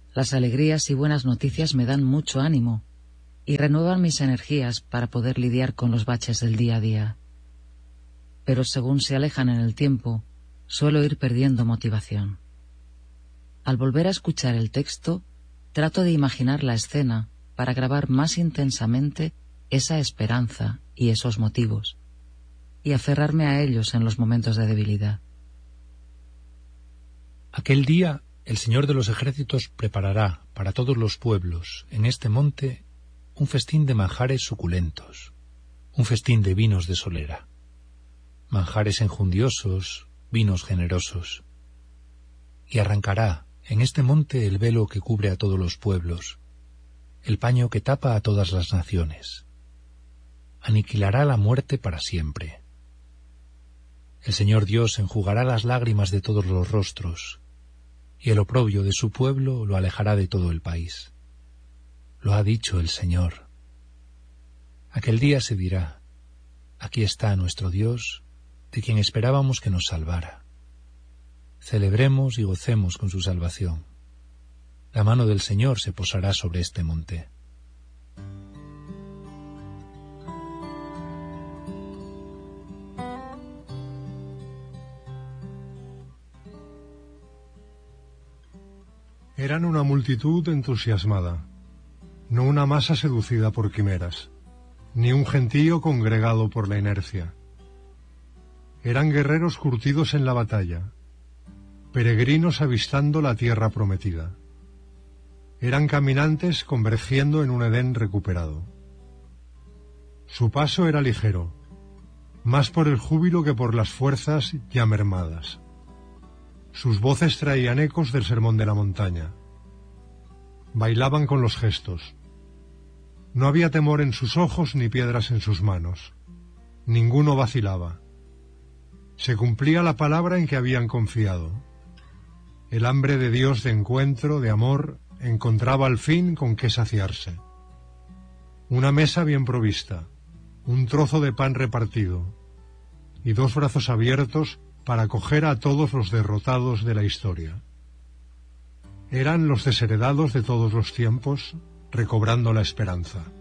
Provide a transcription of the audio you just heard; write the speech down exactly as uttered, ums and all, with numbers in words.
Las alegrías y buenas noticias me dan mucho ánimo y renuevan mis energías para poder lidiar con los baches del día a día. Pero según se alejan en el tiempo, suelo ir perdiendo motivación. Al volver a escuchar el texto, trato de imaginar la escena para grabar más intensamente esa esperanza y esos motivos, y aferrarme a ellos en los momentos de debilidad. Aquel día el Señor de los ejércitos preparará para todos los pueblos en este monte un festín de manjares suculentos, un festín de vinos de solera, manjares enjundiosos, vinos generosos, y arrancará en este monte el velo que cubre a todos los pueblos, el paño que tapa a todas las naciones. Aniquilará la muerte para siempre. El Señor Dios enjugará las lágrimas de todos los rostros, y el oprobio de su pueblo lo alejará de todo el país. Lo ha dicho el Señor. Aquel día se dirá: aquí está nuestro Dios, de quien esperábamos que nos salvara. Celebremos y gocemos con su salvación. La mano del Señor se posará sobre este monte. Eran una multitud entusiasmada, no una masa seducida por quimeras, ni un gentío congregado por la inercia. Eran guerreros curtidos en la batalla, peregrinos avistando la tierra prometida. Eran caminantes convergiendo en un Edén recuperado. Su paso era ligero, más por el júbilo que por las fuerzas ya mermadas. Sus voces traían ecos del sermón de la montaña. Bailaban con los gestos. No había temor en sus ojos ni piedras en sus manos. Ninguno vacilaba. Se cumplía la palabra en que habían confiado. El hambre de Dios de encuentro, de amor, encontraba al fin con qué saciarse. Una mesa bien provista, un trozo de pan repartido y dos brazos abiertos para acoger a todos los derrotados de la historia. Eran los desheredados de todos los tiempos, recobrando la esperanza.